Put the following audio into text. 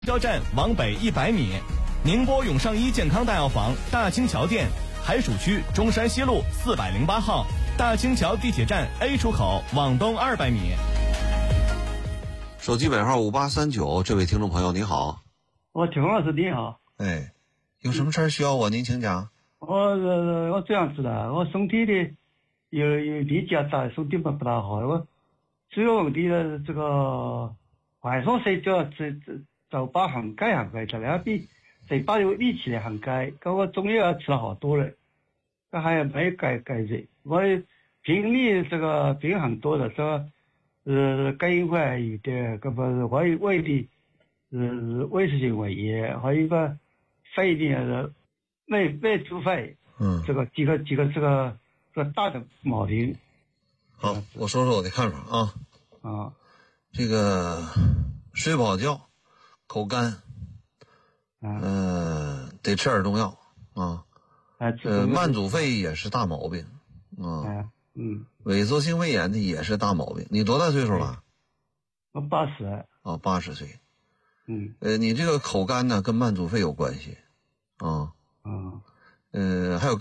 交站往北100米，宁波永上医健康大药房大清桥店，海曙区中山西路408号，大清桥地铁站 A 出口往东200米。 手机尾号5839，这位听众朋友你好。 田老师你好。 哎，有什么事需要我？您请讲。 我这样子的，我身体的有年纪大，身体不大好，我主要问题呢，这个晚上睡觉嘴巴很干，这两边嘴巴有力气的很干，跟我中药吃了好多了，但还没改善。我平里这个病很多的，说肝坏有的，搿不是胃的胃食性胃炎，还有一个肺的胃突肺，这个几个这个大的毛病。 好，我说说我的看法啊。这个睡不好觉，口干，得吃点中药啊。慢阻肺也是大毛病啊。萎缩性胃炎的也是大毛病。你多大岁数了？ 我80。 80岁。你这个口干呢，跟慢阻肺有关系啊。还有